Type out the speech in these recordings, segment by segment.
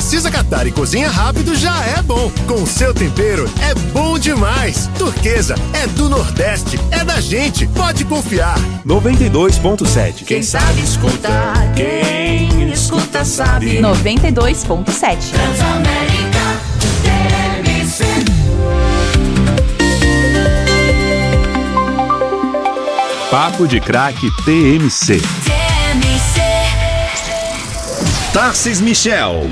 precisa catar e cozinha rápido já é bom. Com o seu tempero é bom demais. Turquesa é do Nordeste, é da gente, pode confiar. 92.7. Quem sabe escuta, quem escuta sabe. 92.7. Transamérica TMC. Papo de Craque TMC. Tarcísio Michel.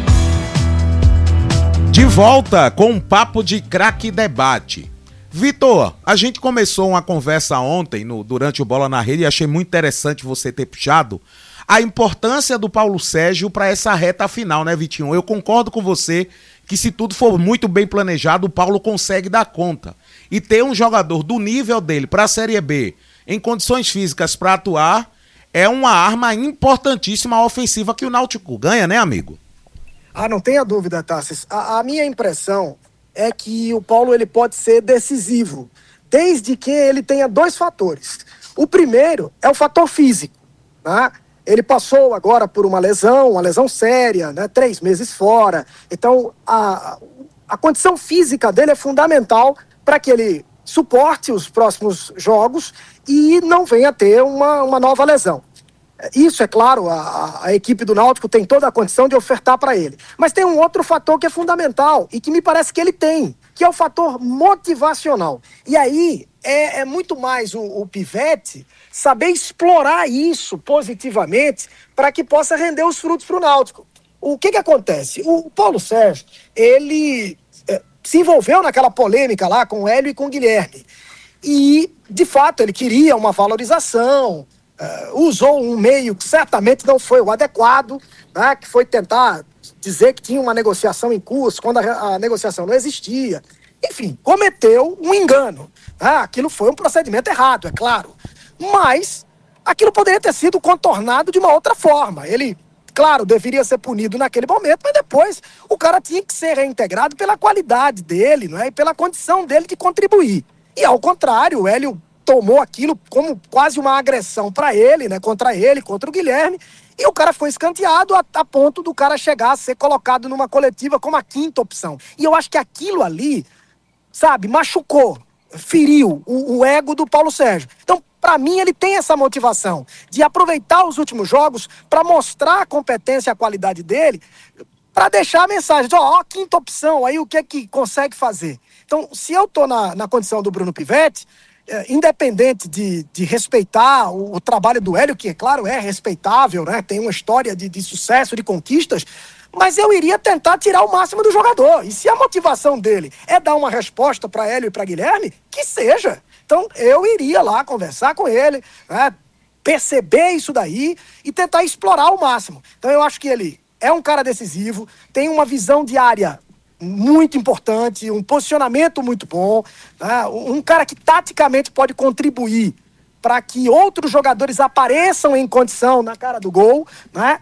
De volta com um Papo de Craque Debate. Vitor, a gente começou uma conversa ontem, durante o Bola na Rede, e achei muito interessante você ter puxado a importância do Paulo Sérgio para essa reta final, né, Vitinho? Eu concordo com você que se tudo for muito bem planejado, o Paulo consegue dar conta. E ter um jogador do nível dele para a Série B, em condições físicas para atuar, é uma arma importantíssima ofensiva que o Náutico ganha, né, amigo? Não tenha dúvida, Tarcísio. A minha impressão é que o Paulo ele pode ser decisivo, desde que ele tenha dois fatores. O primeiro é o fator físico, né? Ele passou agora por uma lesão séria, né? 3 meses fora. Então, a condição física dele é fundamental para que ele suporte os próximos jogos e não venha a ter uma nova lesão. Isso, é claro, a equipe do Náutico tem toda a condição de ofertar para ele. Mas tem um outro fator que é fundamental e que me parece que ele tem, que é o fator motivacional. E aí é muito mais o Pivete saber explorar isso positivamente para que possa render os frutos para o Náutico. O que acontece? O Paulo Sérgio, ele se envolveu naquela polêmica lá com o Hélio e com o Guilherme. E, de fato, ele queria uma valorização, usou um meio que certamente não foi o adequado, né, que foi tentar dizer que tinha uma negociação em curso, quando a negociação não existia. Enfim, cometeu um engano. Aquilo foi um procedimento errado, é claro. Mas aquilo poderia ter sido contornado de uma outra forma. Ele, claro, deveria ser punido naquele momento, mas depois o cara tinha que ser reintegrado pela qualidade dele, não é? E pela condição dele de contribuir. E, ao contrário, o Hélio tomou aquilo como quase uma agressão para ele, né? Contra ele, contra o Guilherme, e o cara foi escanteado a ponto do cara chegar a ser colocado numa coletiva como a 5ª opção. E eu acho que aquilo ali, sabe, machucou, feriu o ego do Paulo Sérgio. Então, para mim, ele tem essa motivação de aproveitar os últimos jogos para mostrar a competência e a qualidade dele, para deixar a mensagem, a 5ª opção, aí o que é que consegue fazer? Então, se eu estou na condição do Bruno Pivete, independente de respeitar o trabalho do Hélio, que, é claro, é respeitável, né? Tem uma história de sucesso, de conquistas, mas eu iria tentar tirar o máximo do jogador. E se a motivação dele é dar uma resposta para Hélio e para Guilherme, que seja. Então, eu iria lá conversar com ele, né? Perceber isso daí e tentar explorar ao máximo. Então, eu acho que ele é um cara decisivo, tem uma visão de área muito importante, um posicionamento muito bom, né? Um cara que taticamente pode contribuir para que outros jogadores apareçam em condição na cara do gol, né?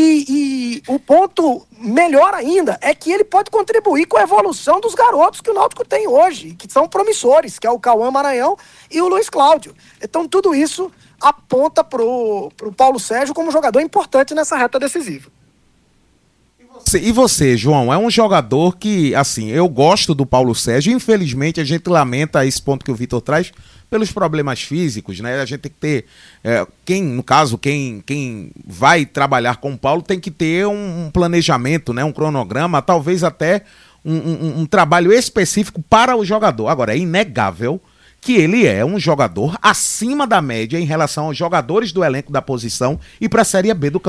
E o ponto melhor ainda é que ele pode contribuir com a evolução dos garotos que o Náutico tem hoje, que são promissores, que é o Cauã Maranhão e o Luiz Cláudio. Então tudo isso aponta pro Paulo Sérgio como jogador importante nessa reta decisiva. E você, João, é um jogador que, assim, eu gosto do Paulo Sérgio, infelizmente a gente lamenta esse ponto que o Vitor traz pelos problemas físicos, né? A gente tem que ter, quem vai trabalhar com o Paulo tem que ter um planejamento, né? Um cronograma, talvez até um trabalho específico para o jogador. Agora, é inegável que ele é um jogador acima da média em relação aos jogadores do elenco da posição e para a Série B do Campeonato.